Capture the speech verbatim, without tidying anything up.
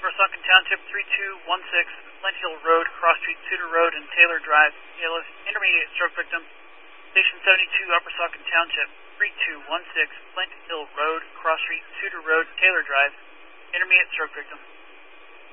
Upper Saucon Township, three two one six, Flint Hill Road, Cross Street, Suter Road, and Taylor Drive. Intermediate stroke victim. Station seventy-two, Upper Saucon Township, three two one six, Flint Hill Road, Cross Street, Suter Road, Taylor Drive. Intermediate stroke victim.